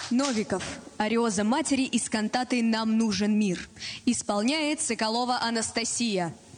Новиков. Ариоза матери из кантаты «Нам нужен мир». Исполняет Соколова Анастасия.